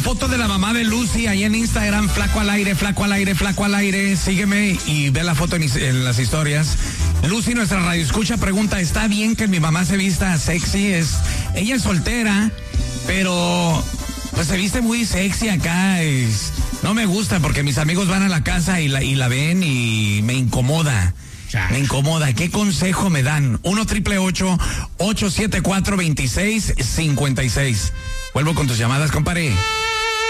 foto de la mamá de Lucy ahí en Instagram, flaco al aire, flaco al aire, flaco al aire. Sígueme y ve la foto en las historias. Lucy, nuestra radioescucha, pregunta, ¿está bien que mi mamá se vista sexy? Ella es soltera, pero pues se viste muy sexy acá. No me gusta porque mis amigos van a la casa y la ven y me incomoda. Me incomoda. ¿Qué consejo me dan? 1-888-874-2656. Vuelvo con tus llamadas, compadre.